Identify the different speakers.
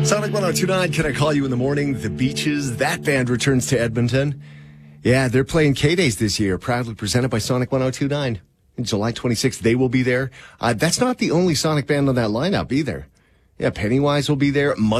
Speaker 1: Sonic 102.9, Can I Call You in the Morning? The Beaches, that band returns to Edmonton. Yeah, they're playing K-Days this year, proudly presented by Sonic 102.9. July 26th, they will be there. That's not the only Sonic band on that lineup either. Yeah, Pennywise will be there.